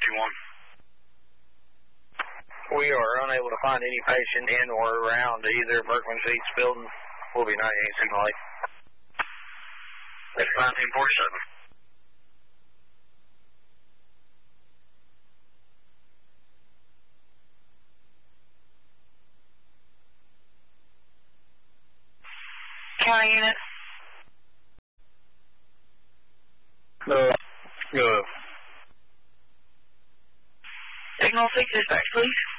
We are unable to find any patient in or around either Berkman Feeds building. We'll be 98 Signal 8. That's 1947. County unit. Go. Signal 6 dispatch, please.